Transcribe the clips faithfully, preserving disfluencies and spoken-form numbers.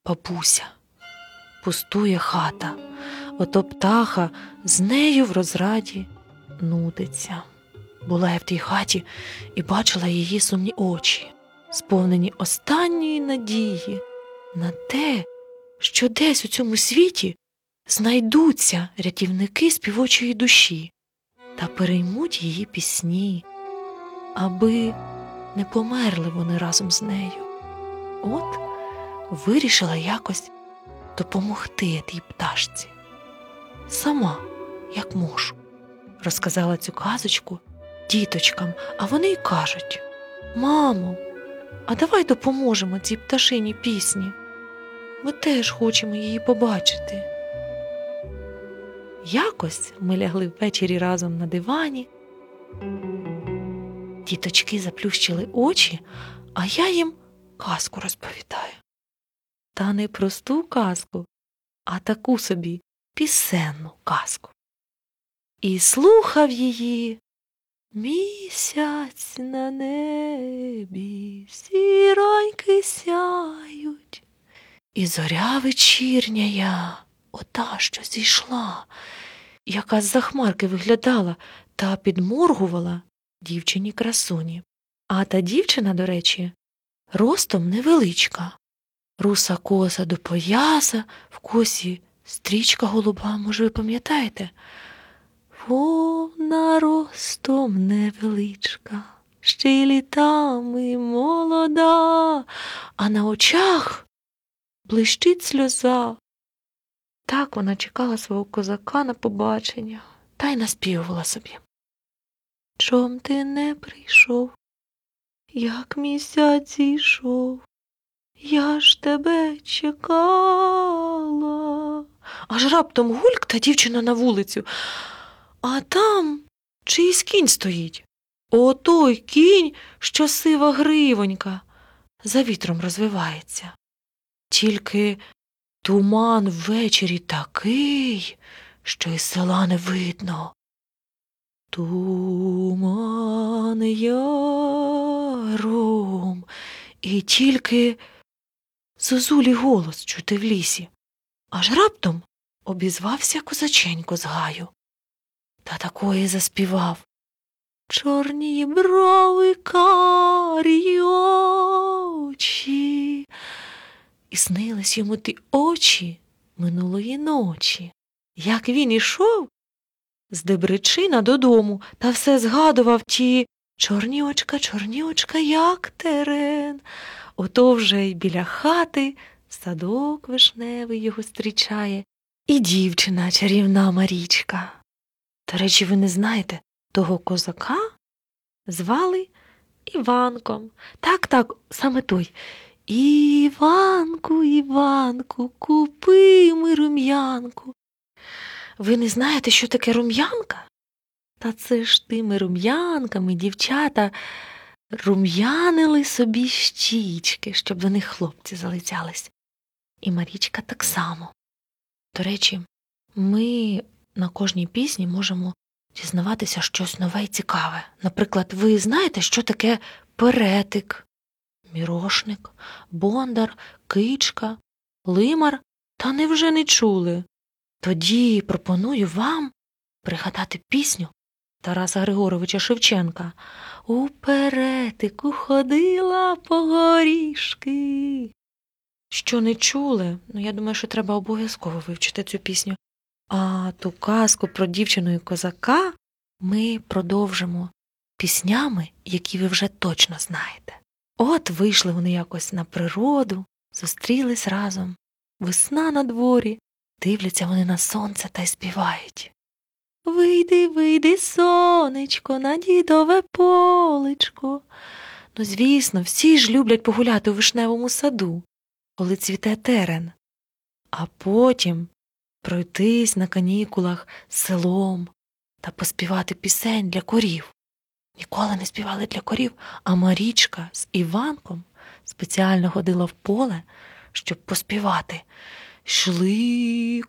бабуся. Пустує хата, ото птаха з нею в розраді нудиться. Була я в тій хаті і бачила її сумні очі, сповнені останньої надії на те, що десь у цьому світі знайдуться рятівники співочої душі та переймуть її пісні, аби не померли вони разом з нею. От вирішила якось допомогти тій пташці. Сама, як можу, розказала цю казочку діточкам, а вони й кажуть: «Мамо, а давай допоможемо цій пташині пісні. Ми теж хочемо її побачити». Якось ми лягли ввечері разом на дивані. Діточки заплющили очі, а я їм казку розповідаю. Та не просту казку, а таку собі пісенну казку. І слухав її місяць на небі, зіроньки сяють. І зоря вечірняя, ота, що зійшла, яка з-за хмарки виглядала та підморгувала дівчині-красуні. А та дівчина, до речі, ростом невеличка. Руса коса до пояса, в косі стрічка голуба, може, ви пам'ятаєте? Вона ростом невеличка, ще й літами молода, а на очах блищить сльоза. Так вона чекала свого козака на побачення та й наспівувала собі. Чом ти не прийшов, як місяць зійшов, я ж тебе чекала. Аж раптом гульк та дівчина на вулицю, а там чийсь кінь стоїть. Отой кінь, що сива гривонька, за вітром розвивається. Тільки туман ввечері такий, що із села не видно. Туман яром, і тільки зозулі голос чути в лісі. Аж раптом обізвався козаченько з гаю. Та такої заспівав: чорні брови, карі очі. І снились йому ті очі минулої ночі, як він ішов з Дебричина додому та все згадував ті чорні очка, чорні очка, як терен. Ото вже й біля хати садок вишневий його зустрічає, і дівчина чарівна Марічка. До речі, ви не знаєте, того козака звали Іванком. Так-так, саме той. Іванку, Іванку, купи ми рум'янку. Ви не знаєте, що таке рум'янка? Та це ж тими рум'янками дівчата рум'янили собі щічки, щоб до них хлопці залицялись. І Марічка так само. До речі, ми на кожній пісні можемо дізнаватися щось нове і цікаве. Наприклад, ви знаєте, що таке перетик, мірошник, бондар, кичка, лимар? Та невже не чули? Тоді пропоную вам пригадати пісню Тараса Григоровича Шевченка. У перетику ходила по горішки. Що не чули? Ну, я думаю, що треба обов'язково вивчити цю пісню. А ту казку про дівчину і козака ми продовжимо піснями, які ви вже точно знаєте. От вийшли вони якось на природу, зустрілись разом. Весна на дворі, дивляться вони на сонце та й співають. Вийди, вийди, сонечко, на дідове полечко. Ну, звісно, всі ж люблять погуляти у вишневому саду, коли цвіте терен. А потім пройтись на канікулах селом та поспівати пісень для корів. Ніколи не співали для корів, а Марічка з Іванком спеціально ходила в поле, щоб поспівати. Йшли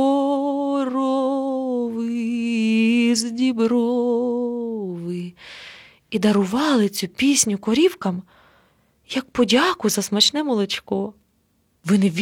корови з діброви і дарували цю пісню корівкам як подяку за смачне молочко. Ви не